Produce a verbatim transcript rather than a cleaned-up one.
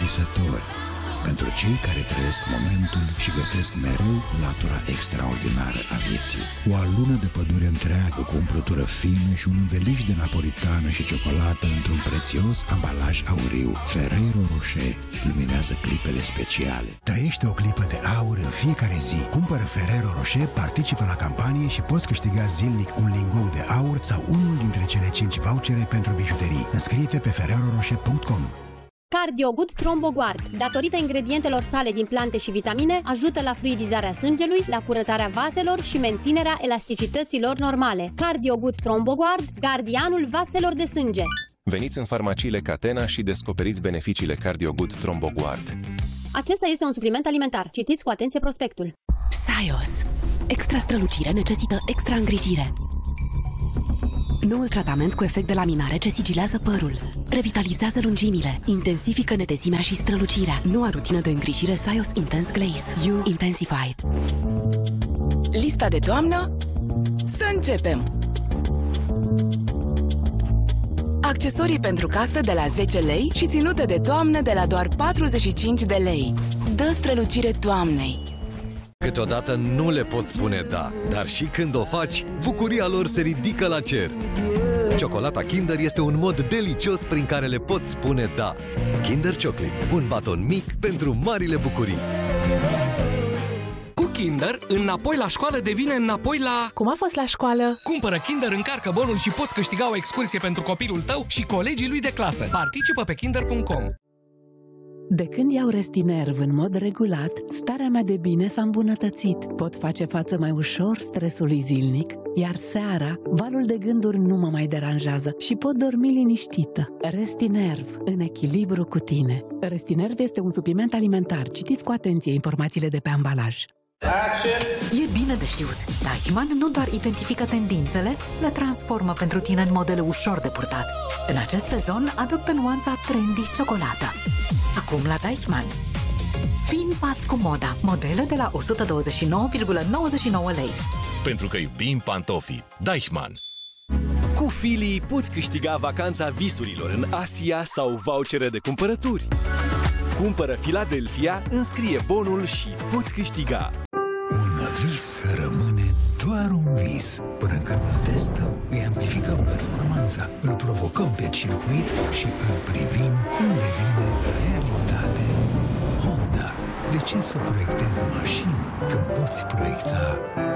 visători, pentru cei care trăiesc momentul și găsesc mereu latura extraordinară a vieții. O alună de pădure întreagă cu umplutură fină și un înveliș de napolitană și ciocolată într-un prețios ambalaj auriu. Ferrero Rocher luminează clipele speciale. Trăiește o clipă de aur în fiecare zi. Cumpără Ferrero Rocher, participă la campanie și poți câștiga zilnic un lingou de aur sau unul dintre cele cinci vouchere pentru bijuterii. Înscrie-te pe ferrero rocher punct com. Cardiogut Tromboguard, datorită ingredientelor sale din plante și vitamine, ajută la fluidizarea sângelui, la curățarea vaselor și menținerea elasticității lor normale. Cardiogut Tromboguard, gardianul vaselor de sânge. Veniți în farmaciile Catena și descoperiți beneficiile Cardiogut Tromboguard. Acesta este un supliment alimentar. Citiți cu atenție prospectul. Saios. Extra strălucire necesită extra îngrijire. Noul tratament cu efect de laminare ce sigilează părul, revitalizează lungimile, intensifică netezimea și strălucirea. Noua rutină de îngrijire Saios Intense Glaze You Intensified. Lista de toamnă? Să începem! Accesorii pentru casă de la zece lei și ținute de toamnă de la doar patruzeci și cinci de lei. Dă strălucire toamnei! Câteodată nu le poți spune da, dar și când o faci, bucuria lor se ridică la cer. Ciocolata Kinder este un mod delicios prin care le poți spune da. Kinder Chocolate, un baton mic pentru marile bucurii. Cu Kinder, înapoi la școală devine înapoi la... Cum a fost la școală? Cumpără Kinder, încarcă bonul și poți câștiga o excursie pentru copilul tău și colegii lui de clasă. Participă pe kinder punct com. De când iau Restinerv în mod regulat, starea mea de bine s-a îmbunătățit. Pot face față mai ușor stresului zilnic, iar seara, valul de gânduri nu mă mai deranjează și pot dormi liniștită. Restinerv, în echilibru cu tine. Restinerv este un supliment alimentar. Citiți cu atenție informațiile de pe ambalaj. E bine de știut. Deichmann nu doar identifică tendințele, le transformă pentru tine în modele ușor de purtat. În acest sezon, adoptă nuanța trendy ciocolată. Acum la Deichmann. Fii în pas cu moda. Modele de la o sută douăzeci și nouă virgulă nouăzeci și nouă lei. Pentru că iubim pantofii. Deichmann. Cu Fili poți câștiga vacanța visurilor în Asia sau vouchere de cumpărături. Cumpără Philadelphia, înscrie bonul și poți câștiga. Un vis rămâne doar un vis. Până când îl testăm, îi amplificăm performanța, îl provocăm pe circuit și îl privim cum devine realitate. Honda. De ce să proiectezi mașini când poți proiecta